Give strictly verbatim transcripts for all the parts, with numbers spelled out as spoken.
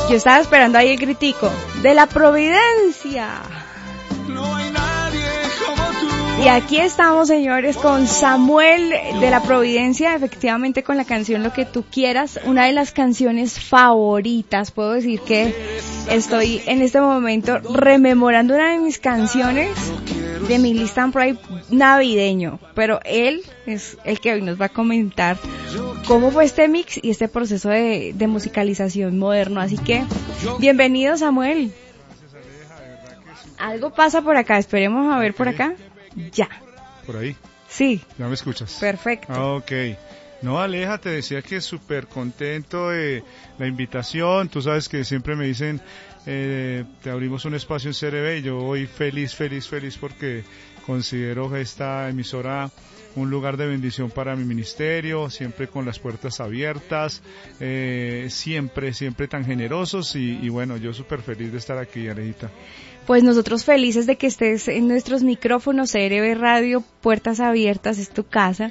Yo estaba esperando ahí el gritico de la Providencia. No hay nadie como tú. Y aquí estamos, señores, con Samuel de la Providencia, efectivamente con la canción Lo que tú quieras, una de las canciones favoritas. Puedo decir que estoy en este momento rememorando una de mis canciones de mi lista en Pride navideño, pero él es el que hoy nos va a comentar cómo fue este mix y este proceso de, de musicalización moderno. Así que, bienvenido, Samuel. Algo pasa por acá, esperemos a ver por acá. Ya. ¿Por ahí? Sí. ¿Ya me escuchas? Perfecto. Ah, ok. No, Aleja, te decía que súper contento de la invitación. Tú sabes que siempre me dicen, eh, te abrimos un espacio en C R V y yo voy feliz, feliz, feliz porque considero esta emisora un lugar de bendición para mi ministerio, siempre con las puertas abiertas, eh, siempre, siempre tan generosos y, y bueno, yo súper feliz de estar aquí, Alejita. Pues nosotros felices de que estés en nuestros micrófonos, C R V Radio, puertas abiertas, es tu casa.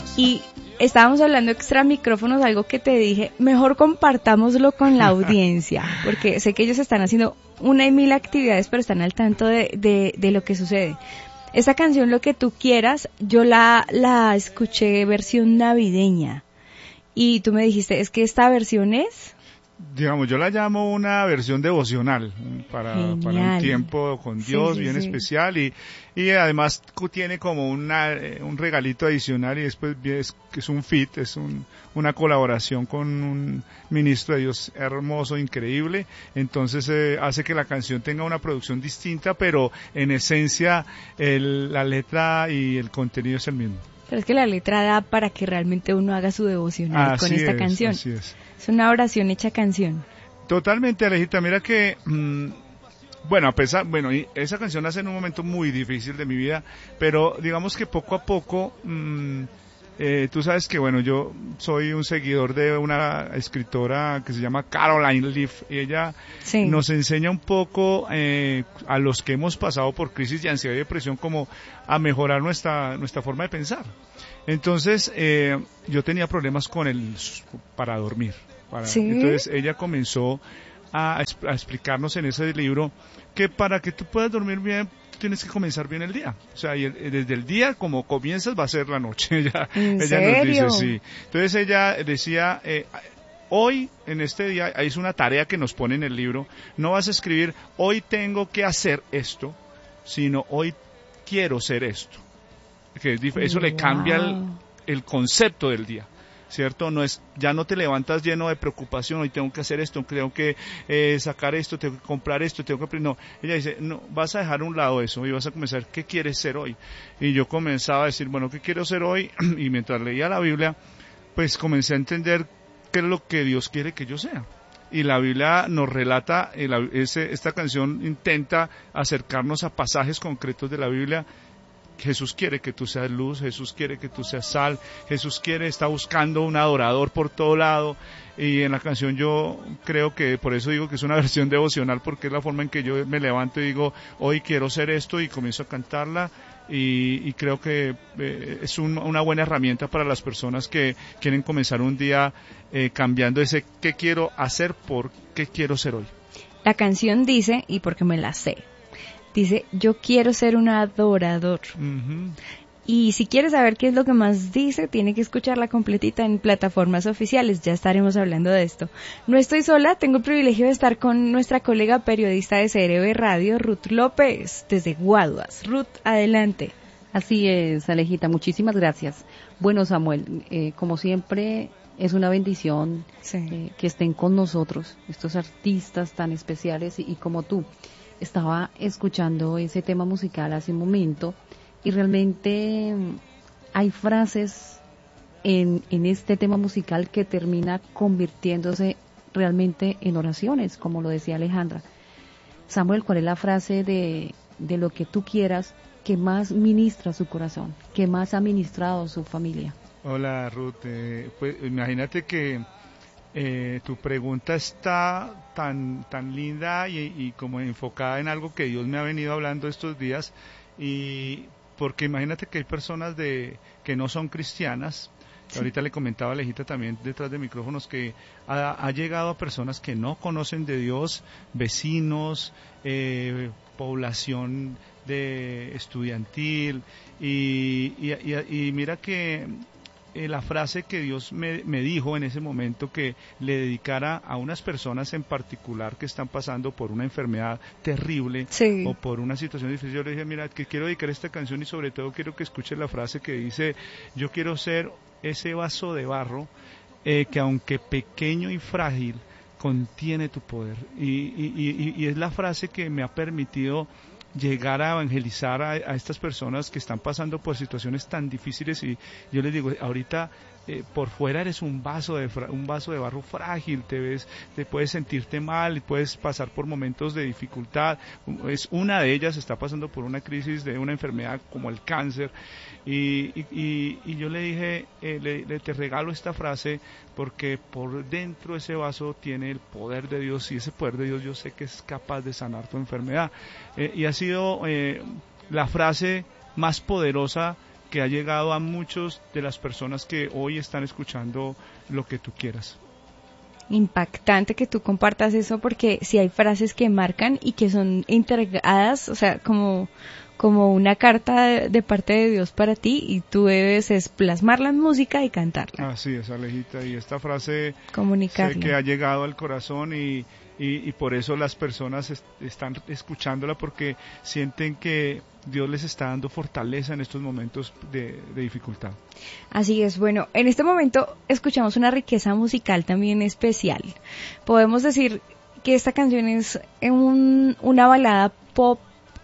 Y estábamos hablando extra micrófonos, algo que te dije, mejor compartámoslo con la audiencia, porque sé que ellos están haciendo una y mil actividades, pero están al tanto de, de, de lo que sucede. Esta canción, Lo que tú quieras, yo la, la escuché versión navideña. Y tú me dijiste, es que esta versión es... Digamos, yo la llamo una versión devocional para, para un tiempo con Dios, sí, sí, bien sí. especial y, y además tiene como una, un regalito adicional y después es, es un feat, es un, una colaboración con un ministro de Dios hermoso, increíble, entonces eh, hace que la canción tenga una producción distinta, pero en esencia el, la letra y el contenido es el mismo. Pero es que la letra da para que realmente uno haga su devocional así con esta es, canción. Así es. Es una oración hecha canción. Totalmente, Alejita. Mira que, mmm, bueno, a pesar, bueno, esa canción nace en un momento muy difícil de mi vida, pero digamos que poco a poco, mmm, eh, tú sabes que, bueno, yo soy un seguidor de una escritora que se llama Caroline Leaf y ella sí. nos enseña un poco eh, a los que hemos pasado por crisis de ansiedad y depresión como a mejorar nuestra nuestra forma de pensar. Entonces, eh, yo tenía problemas con el para dormir. Para, ¿sí? Entonces, ella comenzó a, a explicarnos en ese libro que para que tú puedas dormir bien, tienes que comenzar bien el día. O sea, y el, desde el día, como comienzas, va a ser la noche. ella, ¿En ella serio? nos dice, sí. Entonces, ella decía, eh, hoy, en este día, es una tarea que nos pone en el libro, no vas a escribir, hoy tengo que hacer esto, sino hoy quiero ser esto. Que es dif- eso wow. le cambia el, el concepto del día, ¿cierto? No es, ya no te levantas lleno de preocupación, hoy tengo que hacer esto, tengo que eh, sacar esto, tengo que comprar esto, tengo que... No, ella dice, no, vas a dejar a un lado eso y vas a comenzar, ¿qué quieres ser hoy? Y yo comenzaba a decir, bueno, ¿qué quiero ser hoy? Y mientras leía la Biblia, pues comencé a entender qué es lo que Dios quiere que yo sea. Y la Biblia nos relata, el, ese, esta canción intenta acercarnos a pasajes concretos de la Biblia. Jesús quiere que tú seas luz, Jesús quiere que tú seas sal, Jesús quiere, está buscando un adorador por todo lado, y en la canción yo creo que, por eso digo que es una versión devocional, porque es la forma en que yo me levanto y digo, hoy quiero ser esto, y comienzo a cantarla, y, y creo que eh, es un, una buena herramienta para las personas que quieren comenzar un día eh, cambiando ese qué quiero hacer por qué quiero ser hoy. La canción dice, y porque me la sé, dice, yo quiero ser un adorador. Uh-huh. Y si quieres saber qué es lo que más dice, tiene que escucharla completita en plataformas oficiales. Ya estaremos hablando de esto. No estoy sola, tengo el privilegio de estar con nuestra colega periodista de C R V Radio, Ruth López, desde Guaduas. Ruth, adelante. Así es, Alejita, muchísimas gracias. Bueno, Samuel, eh, como siempre, es una bendición sí. eh, que estén con nosotros estos artistas tan especiales y, y como tú. Estaba escuchando ese tema musical hace un momento y realmente hay frases en, en este tema musical que termina convirtiéndose realmente en oraciones, como lo decía Alejandra. Samuel, ¿cuál es la frase de, de lo que tú quieras que más ministra su corazón, que más ha ministrado su familia? Hola, Ruth. Eh, pues imagínate que Eh, tu pregunta está tan tan linda y, y como enfocada en algo que Dios me ha venido hablando estos días, y porque imagínate que hay personas de que no son cristianas Sí. Ahorita le comentaba a Alejita también detrás de micrófonos que ha, ha llegado a personas que no conocen de Dios, vecinos, eh, población de estudiantil, y, y, y, y mira que eh, la frase que Dios me, me dijo en ese momento, que le dedicara a unas personas en particular que están pasando por una enfermedad terrible, sí, o por una situación difícil. Yo le dije, mira, que quiero dedicar esta canción y sobre todo quiero que escuches la frase que dice: yo quiero ser ese vaso de barro eh, que aunque pequeño y frágil contiene tu poder. Y, y, y, y es la frase que me ha permitido llegar a evangelizar a, a estas personas que están pasando por situaciones tan difíciles, y yo les digo, ahorita eh, por fuera eres un vaso de un vaso de barro frágil, te ves, te puedes sentirte mal, puedes pasar por momentos de dificultad. Es una de ellas, está pasando por una crisis de una enfermedad como el cáncer, y, y, y, y yo le dije, eh, le, le te regalo esta frase porque por dentro ese vaso tiene el poder de Dios, y ese poder de Dios yo sé que es capaz de sanar tu enfermedad. Eh, y ha sido eh, la frase más poderosa que ha llegado a muchos de las personas que hoy están escuchando Lo que tú quieras. Impactante que tú compartas eso, porque sí hay frases que marcan y que son entregadas, o sea, como, como una carta de, de parte de Dios para ti, y tú debes es plasmarla en música y cantarla. Así es, Alejita, y esta frase comunicarla, sé que ha llegado al corazón, y, y, y por eso las personas est- están escuchándola, porque sienten que Dios les está dando fortaleza en estos momentos de, de dificultad. Así es. Bueno, en este momento escuchamos una riqueza musical también especial. Podemos decir que esta canción es un, una balada pop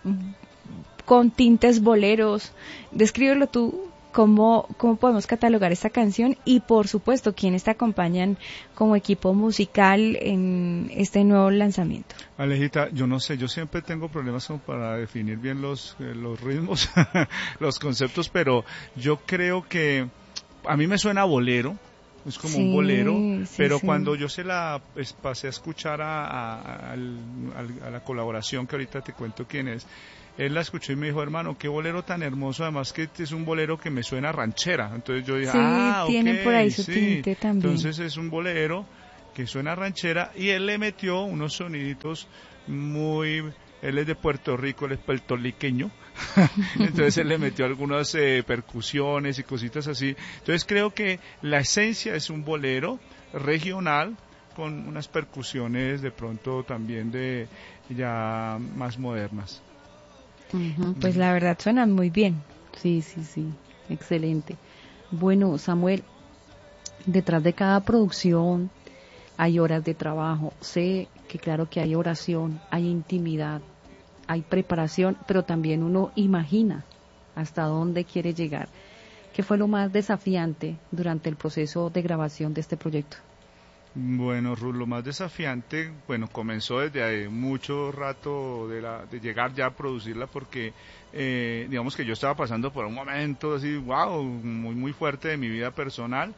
con tintes boleros. Descríbelo tú, cómo, cómo podemos catalogar esta canción, y por supuesto quiénes te acompañan como equipo musical en este nuevo lanzamiento. Alejita, yo no sé, yo siempre tengo problemas como para definir bien los, eh, los ritmos, los conceptos, pero yo creo que a mí me suena bolero, es como sí, un bolero, sí, pero sí, cuando yo se la pues, pasé a escuchar a, a, al, a la colaboración, que ahorita te cuento quién es, él la escuchó y me dijo, hermano, qué bolero tan hermoso, además que es un bolero que me suena ranchera. Entonces yo dije, sí, ah, tiene okay, por ahí su sí. tinte también. Entonces es un bolero que suena ranchera, y él le metió unos soniditos muy... Él es de Puerto Rico, él es puertorriqueño, entonces él le metió algunas eh, percusiones y cositas así. Entonces creo que la esencia es un bolero regional con unas percusiones de pronto también de ya más modernas. Uh-huh, pues la verdad suenan muy bien. Sí, sí, sí, excelente. Bueno, Samuel, detrás de cada producción hay horas de trabajo. Sé que claro que hay oración, hay intimidad, hay preparación, pero también uno imagina hasta dónde quiere llegar. ¿Qué fue lo más desafiante durante el proceso de grabación de este proyecto? Bueno, Ruth, lo más desafiante, bueno, comenzó desde mucho rato de, la, de llegar ya a producirla, porque eh, digamos que yo estaba pasando por un momento así, wow, muy muy fuerte de mi vida personal,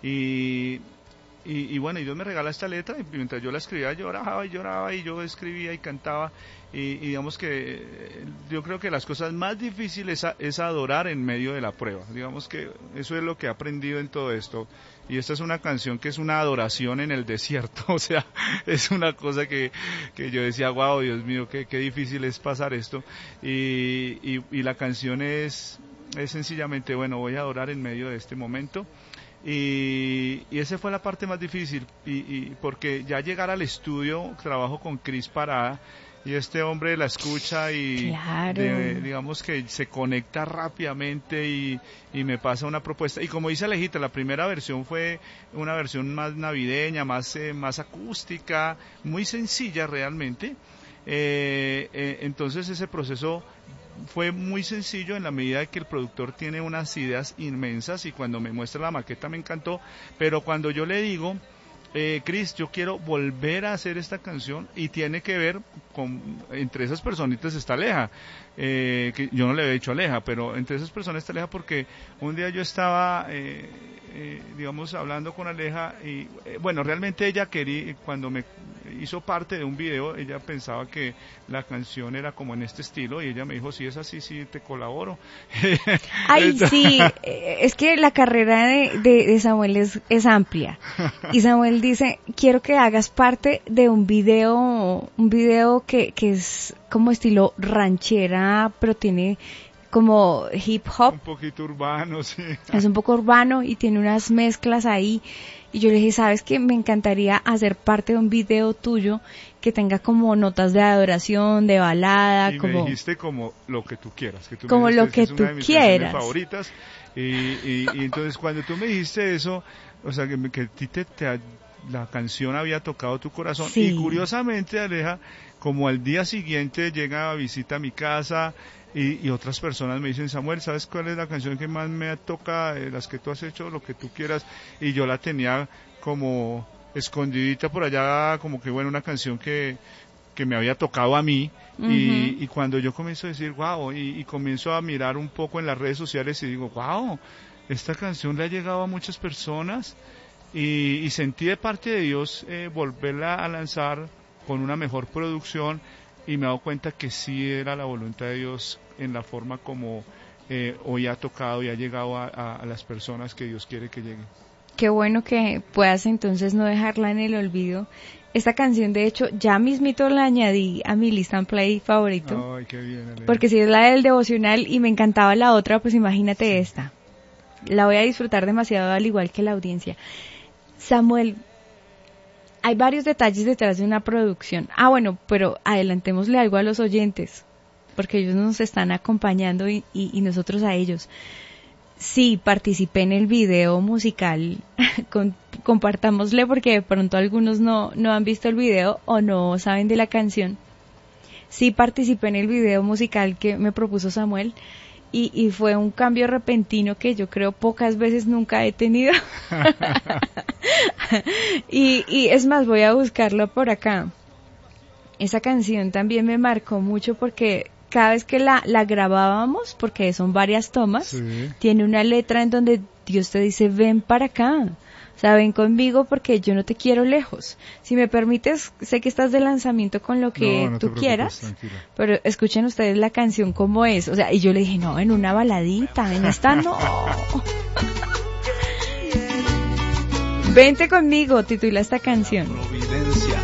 y, y, y bueno, y Dios me regala esta letra, y mientras yo la escribía lloraba y lloraba, y yo escribía y cantaba, y, y digamos que eh, yo creo que las cosas más difíciles es, es adorar en medio de la prueba. Digamos que eso es lo que he aprendido en todo esto. Y esta es una canción que es una adoración en el desierto, o sea, es una cosa que, que yo decía, wow, Dios mío, qué, qué difícil es pasar esto, y, y, y la canción es, es sencillamente, bueno, voy a adorar en medio de este momento, y, y esa fue la parte más difícil, y, y porque ya llegar al estudio, trabajo con Cris Parada, y este hombre la escucha y claro, de, digamos que se conecta rápidamente y, y me pasa una propuesta, y como dice Alejita, la primera versión fue una versión más navideña, más eh, más acústica, muy sencilla realmente, eh, eh, entonces ese proceso fue muy sencillo en la medida de que el productor tiene unas ideas inmensas, y cuando me muestra la maqueta me encantó, pero cuando yo le digo, Eh, Cris, yo quiero volver a hacer esta canción, y tiene que ver con, entre esas personitas está Aleja, eh, que yo no le había dicho Aleja, pero entre esas personas está Aleja, porque un día yo estaba, eh, eh, digamos, hablando con Aleja, y eh, bueno, realmente ella quería, cuando me hizo parte de un video. Ella pensaba que la canción era como en este estilo y ella me dijo, si es así, sí, te colaboro. Ay, sí, es que la carrera de, de, de Samuel es, es amplia. Y Samuel dice, quiero que hagas parte de un video, un video que, que es como estilo ranchera, pero tiene como hip hop. Un poquito urbano, sí. Es un poco urbano y tiene unas mezclas ahí. Y yo le dije, ¿sabes qué? Me encantaría hacer parte de un video tuyo que tenga como notas de adoración, de balada, y como... me dijiste como lo que tú quieras. Que tú como me lo dijiste, que es tú una de mis quieras. favoritas. Y, y, y entonces cuando tú me dijiste eso, o sea, que, me, que a ti te, te, la canción había tocado tu corazón. Sí. Y curiosamente, Aleja, como al día siguiente llega a visita a mi casa y, y otras personas me dicen, Samuel, ¿sabes cuál es la canción que más me toca de las que tú has hecho? Lo que tú quieras. Y yo la tenía como escondidita por allá, como que bueno, una canción que, que me había tocado a mí. Uh-huh. y, y cuando yo comienzo a decir, wow, y, y comienzo a mirar un poco en las redes sociales y digo, wow, esta canción le ha llegado a muchas personas. Y, y sentí de parte de Dios eh, volverla a lanzar con una mejor producción y me he dado cuenta que sí era la voluntad de Dios en la forma como eh, hoy ha tocado y ha llegado a, a, a las personas que Dios quiere que lleguen. Qué bueno que puedas entonces no dejarla en el olvido. Esta canción, de hecho, ya mismito la añadí a mi lista en play favorito. Ay, qué bien, Elena. Porque si es la del devocional y me encantaba la otra, pues imagínate sí. Esta. La voy a disfrutar demasiado, al igual que la audiencia. Samuel, hay varios detalles detrás de una producción. Ah, bueno, pero adelantémosle algo a los oyentes, porque ellos nos están acompañando y, y, y nosotros a ellos. Sí, participé en el video musical, con, compartámosle porque de pronto algunos no, no han visto el video o no saben de la canción. Sí, participé en el video musical que me propuso Samuel. Y, y fue un cambio repentino que yo creo pocas veces nunca he tenido. y, y es más, voy a buscarlo por acá. Esa canción también me marcó mucho porque cada vez que la, la grabábamos, porque son varias tomas, sí. Tiene una letra en donde Dios te dice, ven para acá. O sea, ven conmigo porque yo no te quiero lejos. Si me permites, sé que estás de lanzamiento con lo que no, no tú quieras, tranquila. Pero escuchen ustedes la canción como es. O sea, y yo le dije, no, en una baladita, en esta no. Vente conmigo, titula esta canción.